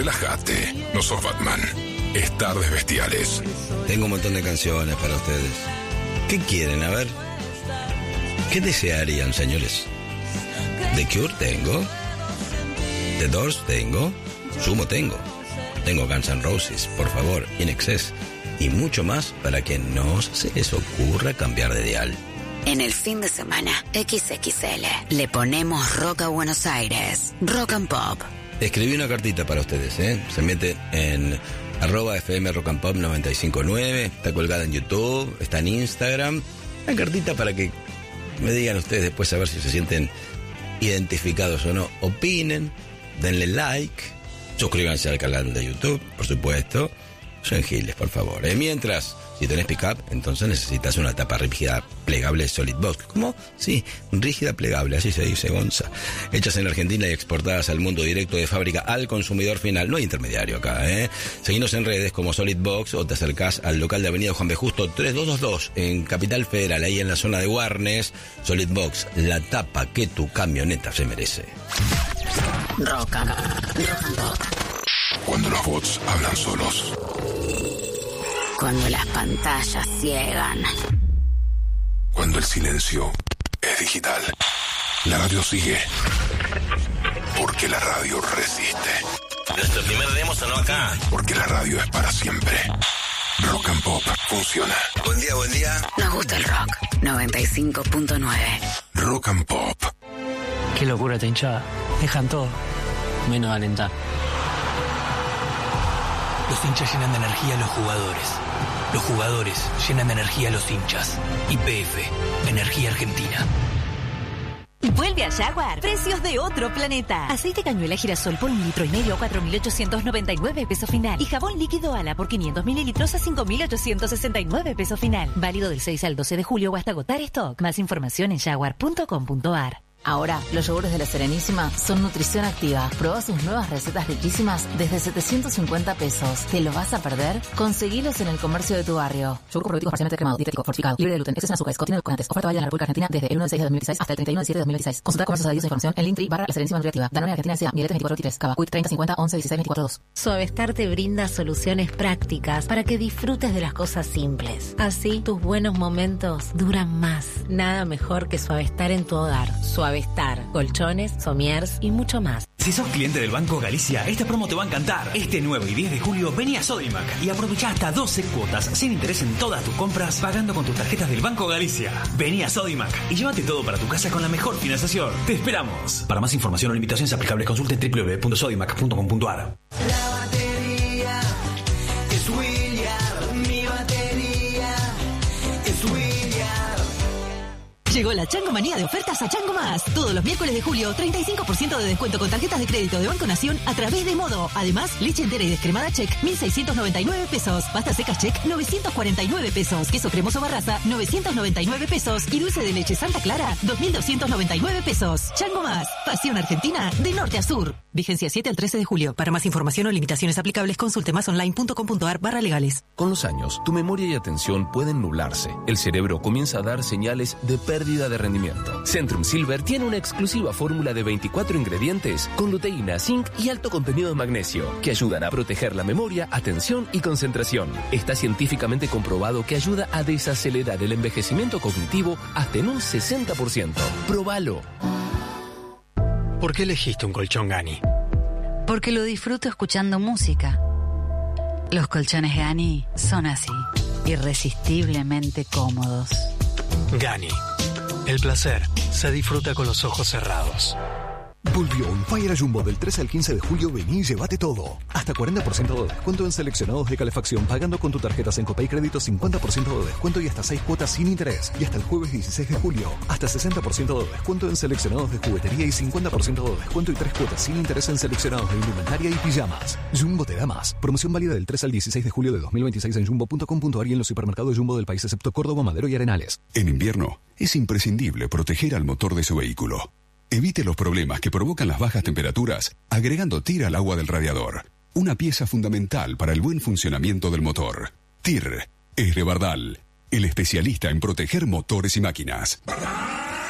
Relájate, no sos Batman. Es Tardes Bestiales. Tengo un montón de canciones para ustedes. ¿Qué quieren? A ver. ¿Qué desearían, señores? The Cure tengo. The Doors tengo. Sumo tengo. Tengo Guns N' Roses, por favor, In Excess. Y mucho más para que no se les ocurra cambiar de dial. En el fin de semana, XXL, le ponemos rock a Buenos Aires. Rock and Pop. Escribí una cartita para ustedes, ¿eh? Se mete en @FM Rock and Pop 959. Está colgada en YouTube, está en Instagram. Una cartita para que me digan ustedes después a ver si se sienten identificados o no. Opinen, denle like, suscríbanse al canal de YouTube, por supuesto. Son giles, por favor. Mientras, si tenés pick-up, entonces necesitas una tapa rígida plegable Solid Box. ¿Cómo? Sí, rígida plegable, así se dice, Gonza. Hechas en Argentina y exportadas al mundo directo de fábrica al consumidor final. No hay intermediario acá, ¿eh? Seguinos en redes como Solid Box o te acercás al local de Avenida Juan B. Justo 3222 en Capital Federal, ahí en la zona de Warnes. Solid Box, la tapa que tu camioneta se merece. Rock and Pop. Cuando los bots hablan solos. Cuando las pantallas ciegan. Cuando el silencio es digital. La radio sigue. Porque la radio resiste. Nuestro primer demo sonó acá. Porque la radio es para siempre. Rock and Pop funciona. Buen día, buen día. Nos gusta el rock. 95.9. Rock and Pop. Qué locura esta hinchada. Dejan todo, menos alentar. Los hinchas llenan de energía a los jugadores. Los jugadores llenan de energía a los hinchas. YPF, Energía Argentina. Vuelve a Jaguar. Precios de otro planeta. Aceite cañuela girasol por 1,5 litros a 4.899 pesos final. Y jabón líquido Ala por 500 mililitros a 5.869 pesos final. Válido del 6 al 12 de julio o hasta agotar stock. Más información en jaguar.com.ar. Ahora, los yogures de La Serenísima son nutrición activa. Probá sus nuevas recetas riquísimas desde 750 pesos. ¿Te lo vas a perder? Conseguilos en el comercio de tu barrio. Yogur probiótico parcialmente cremado, dietético, fortificado, libre de gluten, exceso en azúcares, contiene edulcorantes. Oferta válida en la República Argentina desde el 1 de 6 de 2016 hasta el 31 de 7 de 2016. Consulta comercios adheridos a información en Linktree /La Serenísima Nutriactiva. Danone Argentina S.A. Miguelete 2423. Cava. Quick 30 50 11 16 24 2. Suavestar te brinda soluciones prácticas para que disfrutes de las cosas simples. Así, tus buenos momentos duran más. Nada mejor que Suavestar en tu hogar. Suavestar. Colchones, somiers y mucho más. Si sos cliente del Banco Galicia, esta promo te va a encantar. Este 9 y 10 de julio vení a Sodimac y aprovecha hasta 12 cuotas sin interés en todas tus compras pagando con tus tarjetas del Banco Galicia. Vení a Sodimac y llévate todo para tu casa con la mejor financiación. ¡Te esperamos! Para más información o limitaciones aplicables consulte www.sodimac.com.ar. La batería es William, mi batería es William. Llegó la Chango Manía de ofertas a Chango Más. Todos los miércoles de julio, 35% de descuento con tarjetas de crédito de Banco Nación a través de Modo. Además, leche entera y descremada Check, 1.699 pesos. Pasta secas Check, 949 pesos. Queso cremoso Barraza, 999 pesos. Y dulce de leche Santa Clara, 2.299 pesos. Chango Más, pasión argentina de norte a sur. Vigencia 7 al 13 de julio. Para más información o limitaciones aplicables, consulte másonline.com.ar/legales. Con los años, tu memoria y atención pueden nublarse. El cerebro comienza a dar señales de pérdida de rendimiento. Centrum Silver tiene una exclusiva fórmula de 24 ingredientes con luteína, zinc y alto contenido de magnesio que ayudan a proteger la memoria, atención y concentración. Está científicamente comprobado que ayuda a desacelerar el envejecimiento cognitivo hasta en un 60%. Próbalo. ¿Por qué elegiste un colchón Gani? Porque lo disfruto escuchando música. Los colchones Gani son así, irresistiblemente cómodos. Gani. El placer se disfruta con los ojos cerrados. Volvió un Fire Jumbo del 13 al 15 de julio. Vení y llévate todo. Hasta 40% de descuento en seleccionados de calefacción pagando con tu tarjeta Sencopay Crédito, 50% de descuento y hasta 6 cuotas sin interés. Y hasta el jueves 16 de julio, hasta 60% de descuento en seleccionados de juguetería y 50% de descuento y 3 cuotas sin interés en seleccionados de indumentaria y pijamas. Jumbo te da más. Promoción válida del 3 al 16 de julio de 2026 en jumbo.com.ar y en los supermercados Jumbo del país excepto Córdoba, Madero y Arenales. En invierno, es imprescindible proteger al motor de su vehículo. Evite los problemas que provocan las bajas temperaturas agregando TIR al agua del radiador, una pieza fundamental para el buen funcionamiento del motor. TIR es de Bardal, el especialista en proteger motores y máquinas.